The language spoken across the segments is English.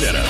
Center.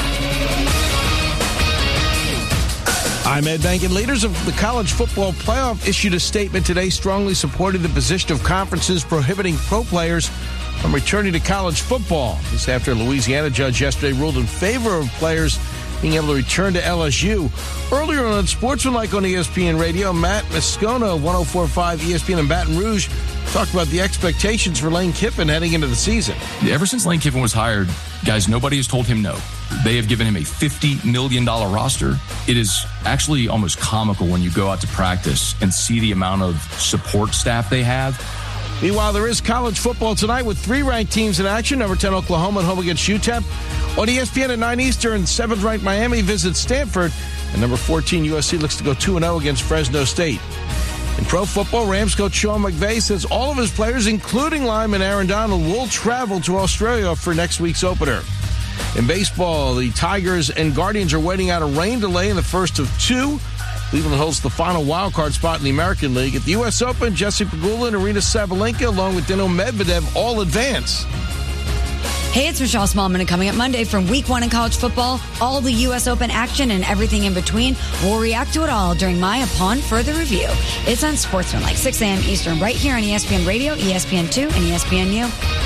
I'm Ed Bankin. Leaders of the college football playoff issued a statement today strongly supporting the position of conferences prohibiting pro players from returning to college football. This after a Louisiana judge yesterday ruled in favor of players being able to return to LSU. Earlier on Sportsmanlike on ESPN Radio, Matt Moscona of 104.5 ESPN in Baton Rouge talked about the expectations for Lane Kiffin heading into the season. Ever since Lane Kiffin was hired, guys, nobody has told him no. They have given him a $50 million roster. It is actually almost comical when you go out to practice and see the amount of support staff they have. Meanwhile, there is college football tonight with 3 ranked teams in action. Number 10, Oklahoma at home against UTEP. On ESPN at 9 Eastern, 7th-ranked Miami visits Stanford. And number 14, USC looks to go 2-0 against Fresno State. In pro football, Rams coach Sean McVay says all of his players, including lineman Aaron Donald, will travel to Australia for next week's opener. In baseball, the Tigers and Guardians are waiting out a rain delay in the first of 2. Cleveland holds the final wildcard spot in the American League. At the U.S. Open, Jesse Pegula and Arina Sabalenka, along with Dino Medvedev, all advance. Hey, it's Michelle Smallman, and coming up Monday from Week 1 in college football, all the U.S. Open action and everything in between. We'll react to it all during my Upon Further Review. It's on Sportsmanlike, 6 a.m. Eastern, right here on ESPN Radio, ESPN2, and ESPNU.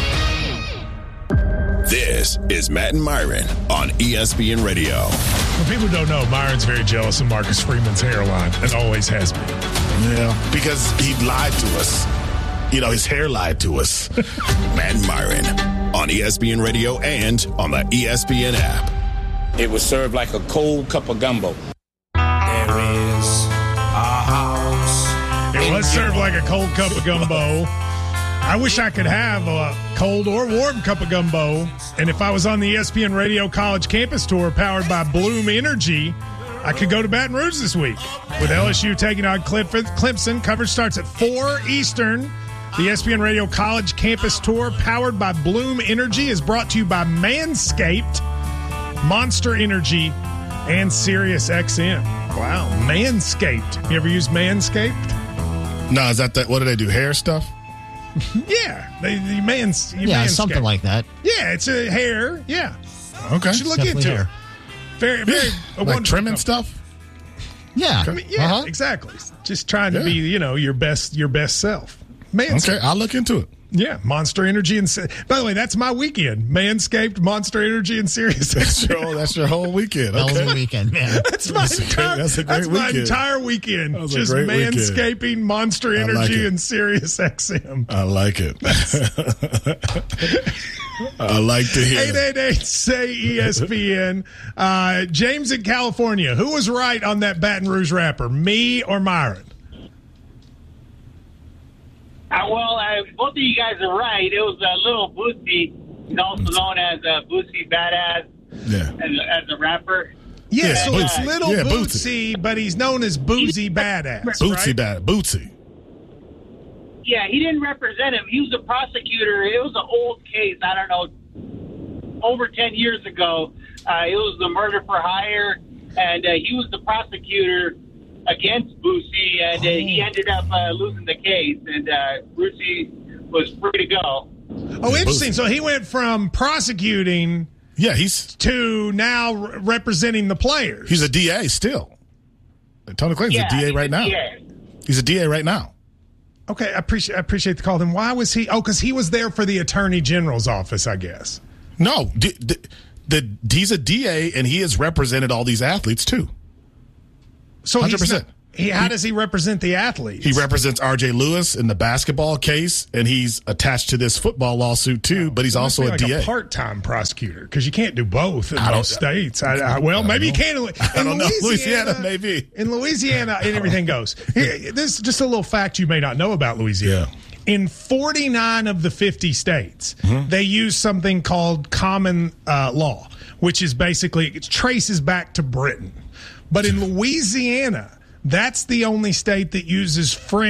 This is Matt and Myron on ESPN Radio. For people who don't know, Myron's very jealous of Marcus Freeman's hairline and always has been. Yeah, because he lied to us. You know, his hair lied to us. Matt and Myron on ESPN Radio and on the ESPN app. It was served like a cold cup of gumbo. There is a house. It was served like a cold cup of gumbo. I wish I could have a cold or warm cup of gumbo. And if I was on the ESPN Radio College Campus Tour powered by Bloom Energy, I could go to Baton Rouge this week with LSU taking on Clemson. Coverage starts at 4 Eastern. The ESPN Radio College Campus Tour powered by Bloom Energy is brought to you by Manscaped, Monster Energy, and SiriusXM. Wow, Manscaped. You ever use Manscaped? No, is that what do they do? Hair stuff? Yeah, something like that. Yeah, it's a hair. Yeah, okay. You should look into it. Very, very like trimming stuff. Yeah, exactly. Just trying to be, your best self. Manscaped. Okay, I'll look into it. Yeah, Monster Energy and by the way, that's my weekend. Manscaped, Monster Energy, and SiriusXM. That's your whole weekend. Okay. That was a weekend, man. That's my entire weekend. Just manscaping, weekend. Monster Energy, and SiriusXM. I like it. I like to hear 888-SAY-ESPN. James in California. Who was right on that Baton Rouge rapper, me or Myron? Both of you guys are right. It was Little Boosie, also known as Boosie Badass, as a rapper. Yeah, so it's Little Boosie, but he's known as Boosie Badass. Boosie Badass. Boosie. Yeah, he didn't represent him. He was a prosecutor. It was an old case. I don't know, over 10 years ago. It was the murder for hire, and he was the prosecutor against Boosie, and he ended up losing the case, and Boosie was free to go. Oh, interesting. So he went from prosecuting to now representing the players. He's a DA still. Tony Clayton's a DA right now. He's a DA right now. Okay, I appreciate the call. Then why was he? Oh, because he was there for the Attorney General's office, I guess. No, he's a DA, and he has represented all these athletes, too. So 100%. How does he represent the athletes? He represents R.J. Lewis in the basketball case, and he's attached to this football lawsuit too. But he's also a DA, a part-time prosecutor, because you can't do both in most states. Maybe you can. I don't know. Louisiana, maybe. In Louisiana, and everything goes. This is just a little fact you may not know about Louisiana. Yeah. In 49 of the 50 states, they use something called common law, which is basically it traces back to Britain. But in Louisiana, that's the only state that uses French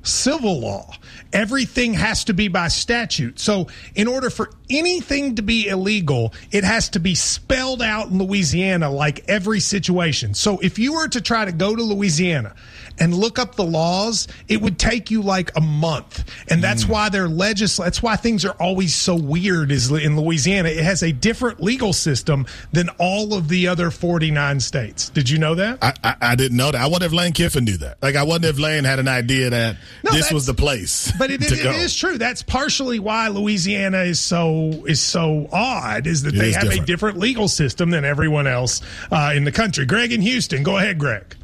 civil law. Everything has to be by statute. So in order for anything to be illegal, it has to be spelled out in Louisiana, like every situation. So if you were to try to go to Louisiana and look up the laws, it would take you like a month. And that's why that's why things are always so weird is in Louisiana. It has a different legal system than all of the other 49 states. Did you know that? I didn't know that. I wonder if Lane Kiffin knew that. Like, I wonder if Lane had an idea that this was the place. But it is true. That's partially why Louisiana is so odd, is that they have a different legal system than everyone else in the country. Greg in Houston. Go ahead, Greg.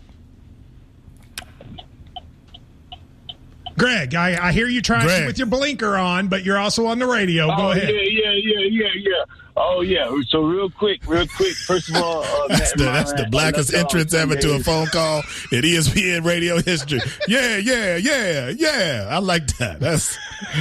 Greg, I hear you trying with your blinker on, but you're also on the radio. Go ahead. Yeah. Oh, yeah. So real quick. First of all, that's the blackest entrance ever to a phone call in ESPN radio history. Yeah. I like that. That's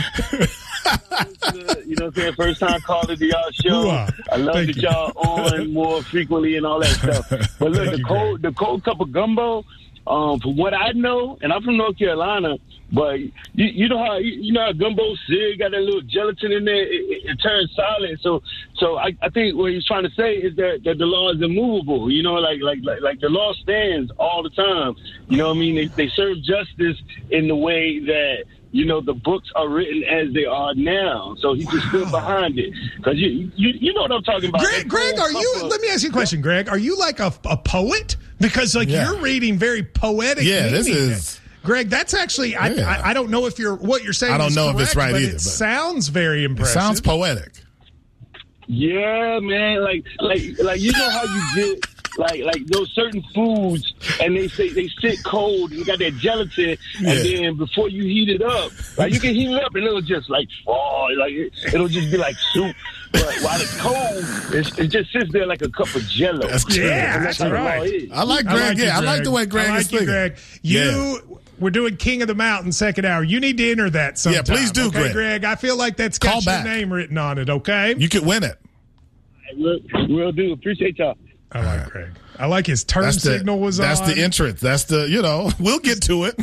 you know what I'm saying? First time calling to y'all show. I love that y'all on more frequently and all that stuff. But look, the cold cup of gumbo. From what I know, and I'm from North Carolina, but you know how gumbo sig got that little gelatin in there, it turns solid. So I think what he's trying to say is that the law is immovable. You know, like the law stands all the time. You know what I mean? They serve justice in the way that, you know, the books are written as they are now. So he just stood behind it. Because you know what I'm talking about. Greg, let me ask you a question, Greg. Are you like a poet? Because you're reading very poetic. Yeah, this is... Greg, that's actually, I don't know if what you're saying I don't is know correct, if it's right but either. It sounds very impressive. It sounds poetic. Yeah, man. Like you know how you get like those certain foods, and they say they sit cold and you got that gelatin, and then before you heat it up, like you can heat it up and it'll just like fall, like it'll just be like soup. But while it's cold, it just sits there like a cup of Jello. That's true. Yeah, that's right. I like Greg. I like the way Greg is thinking. Greg. We're doing King of the Mountain second hour. You need to enter that sometime. Yeah, please do, okay, Greg. I feel like that's got your name written on it, okay? You could win it. We'll do. Appreciate y'all. I like Greg. I like his turn signal was on. That's the entrance. That's the, we'll get to it.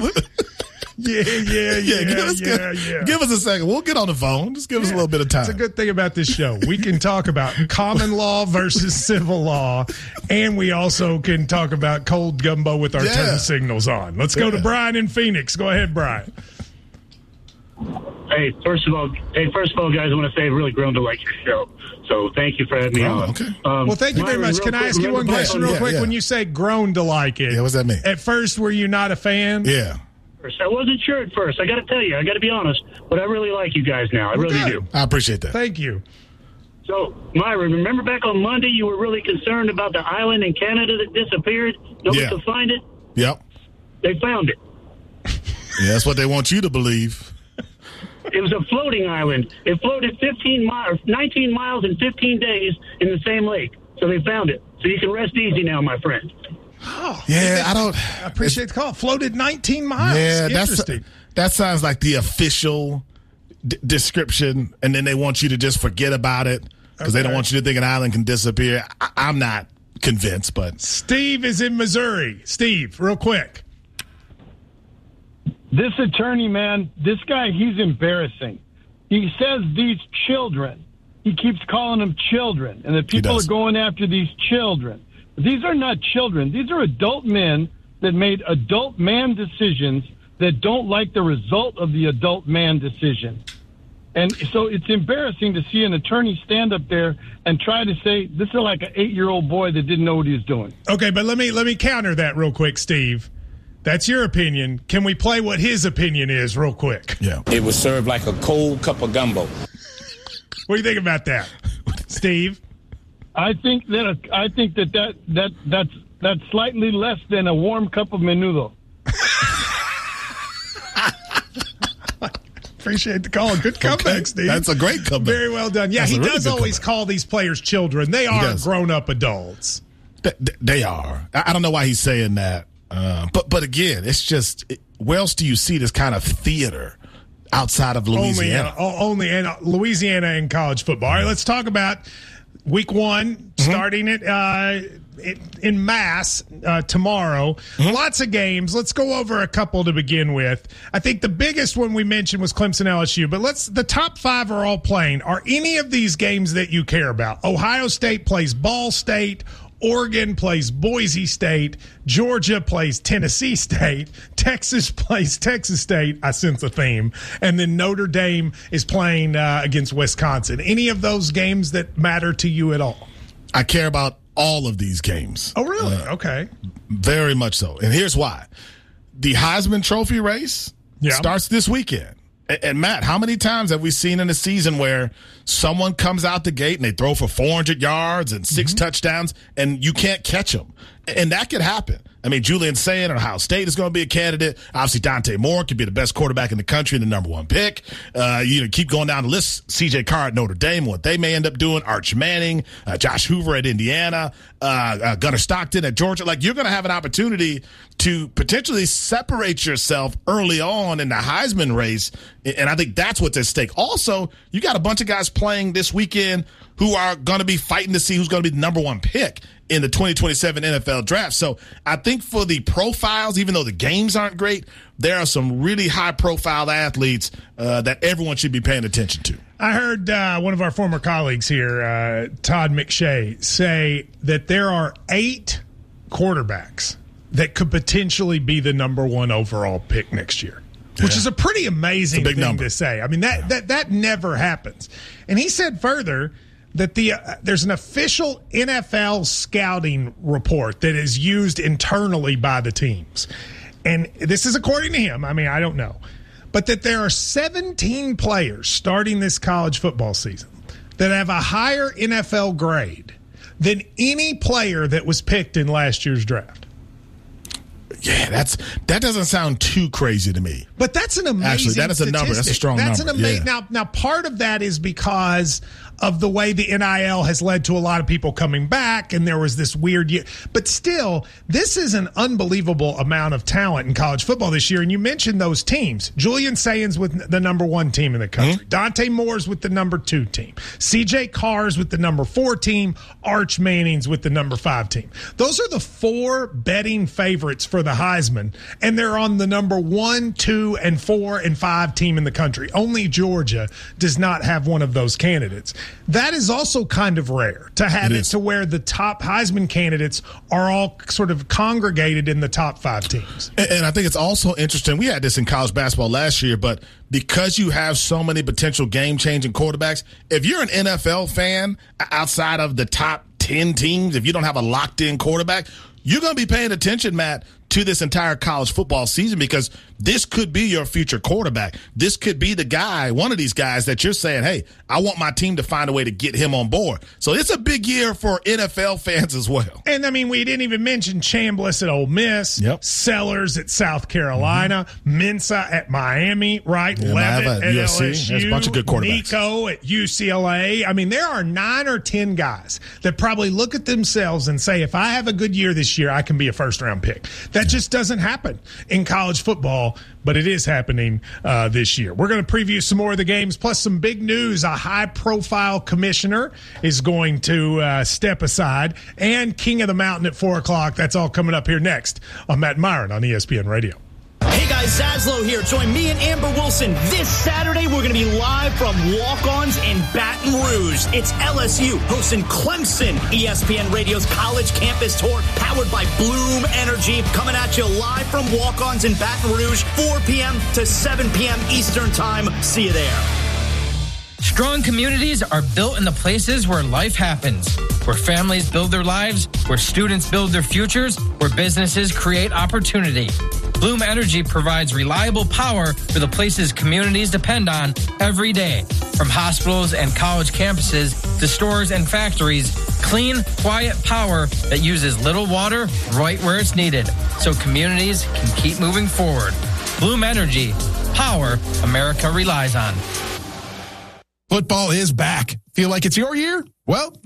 Give us a second. We'll get on the phone. Just give us a little bit of time. It's a good thing about this show. We can talk about common law versus civil law, and we also can talk about cold gumbo with our turn signals on. Let's go to Brian in Phoenix. Go ahead, Brian. Hey, first of all, guys, I want to say I've really grown to like your show. So thank you for having me on. Okay. Well, thank you very much. Can I ask you one question real quick? When you say grown to like it, what's that mean? At first, were you not a fan? Yeah. I wasn't sure at first. I got to tell you. I got to be honest. But I really like you guys now. I really do. I appreciate that. Thank you. So, Myron, remember back on Monday you were really concerned about the island in Canada that disappeared? Nobody could find it? Yep. They found it. Yeah, that's what they want you to believe. It was a floating island. It floated 19 miles in 15 days in the same lake. So they found it. So you can rest easy now, my friend. Oh, I appreciate the call. Floated 19 miles. Yeah, interesting. That sounds like the official description, and then they want you to just forget about it because they don't want you to think an island can disappear. I'm not convinced, but Steve is in Missouri. Steve, real quick. This attorney, man, this guy, he's embarrassing. He says these children. He keeps calling them children, and the people are going after these children. These are not children. These are adult men that made adult man decisions that don't like the result of the adult man decision. And so it's embarrassing to see an attorney stand up there and try to say this is like an 8-year-old boy that didn't know what he was doing. Okay, but let me counter that real quick, Steve. That's your opinion. Can we play what his opinion is real quick? Yeah. It was served like a cold cup of gumbo. What do you think about that, Steve? I think that's slightly less than a warm cup of menudo. Appreciate the call. Good comeback, Steve. That's a great comeback. Very well done. Yeah, he does always call these players children. They are grown-up adults. They are. I don't know why he's saying that. But again, it's just, where else do you see this kind of theater outside of Louisiana? Only in Louisiana in college football. All right, let's talk about Week 1, starting at in mass tomorrow. Lots of games. Let's go over a couple to begin with. I think the biggest one we mentioned was Clemson LSU, but the top 5 are all playing. Are any of these games that you care about? Ohio State plays Ball State. Oregon plays Boise State. Georgia plays Tennessee State. Texas plays Texas State. I sense a theme. And then Notre Dame is playing against Wisconsin. Any of those games that matter to you at all? I care about all of these games. Oh, really? Okay. Very much so. And here's why. The Heisman Trophy race starts this weekend. And Matt, how many times have we seen in a season where someone comes out the gate and they throw for 400 yards and 6 touchdowns and you can't catch them? And that could happen. I mean, Julian Sayin at Ohio State is going to be a candidate. Obviously, Dante Moore could be the best quarterback in the country and the number 1 pick. Keep going down the list. C.J. Carr at Notre Dame, what they may end up doing. Arch Manning, Josh Hoover at Indiana, Gunnar Stockton at Georgia. Like, you're going to have an opportunity to potentially separate yourself early on in the Heisman race. And I think that's what's at stake. Also, you got a bunch of guys playing this weekend who are going to be fighting to see who's going to be the number 1 pick in the 2027 NFL draft. So I think for the profiles, even though the games aren't great, there are some really high-profile athletes that everyone should be paying attention to. I heard one of our former colleagues here, Todd McShay, say that there are 8 quarterbacks that could potentially be the number 1 overall pick next year, which is a pretty amazing thing to say. I mean, that never happens. And he said further that there's an official NFL scouting report that is used internally by the teams. And this is according to him. I mean, I don't know. But that there are 17 players starting this college football season that have a higher NFL grade than any player that was picked in last year's draft. Yeah, that doesn't sound too crazy to me. But that's an amazing Actually, that is a number. That's a strong number. Now, part of that is because of the way the NIL has led to a lot of people coming back, and there was this weird year. But still, this is an unbelievable amount of talent in college football this year. And you mentioned those teams. Julian Sayin's with the number 1 team in the country. Dante Moore's with the number 2 team. C.J. Carr's with the number 4 team. Arch Manning's with the number 5 team. Those are the 4 betting favorites for the Heisman, and they're on the number 1, 2, and 4, and 5 team in the country. Only Georgia does not have one of those candidates. That is also kind of rare to have it to where the top Heisman candidates are all sort of congregated in the top 5 teams. And I think it's also interesting. We had this in college basketball last year, but because you have so many potential game-changing quarterbacks, if you're an NFL fan outside of the top 10 teams, if you don't have a locked-in quarterback, you're going to be paying attention, Matt, to this entire college football season because this could be your future quarterback. This could be the guy, one of these guys that you're saying, hey, I want my team to find a way to get him on board. So it's a big year for NFL fans as well. And, I mean, we didn't even mention Chambliss at Ole Miss, Sellers at South Carolina, Mensah at Miami, right? Levitt at USC. LSU. There's a bunch of good quarterbacks. Nico at UCLA. I mean, there are 9 or 10 guys that probably look at themselves and say, if I have a good year this year, I can be a first-round pick. That just doesn't happen in college football, but it is happening this year. We're going to preview some more of the games, plus some big news. A high-profile commissioner is going to step aside, and King of the Mountain at 4 o'clock. That's all coming up here next on Matt Myron on ESPN Radio. Hey guys, Zaslow here. Join me and Amber Wilson this Saturday. We're going to be live from Walk-Ons in Baton Rouge. It's LSU hosting Clemson. ESPN Radio's College Campus Tour, powered by Bloom Energy, coming at you live from Walk-Ons in Baton Rouge, 4 p.m. to 7 p.m. Eastern Time. See you there. Strong communities are built in the places where life happens, where families build their lives, where students build their futures, where businesses create opportunity. Bloom Energy provides reliable power for the places communities depend on every day. From hospitals and college campuses to stores and factories, clean, quiet power that uses little water right where it's needed, so communities can keep moving forward. Bloom Energy, power America relies on. Football is back. Feel like it's your year? Well,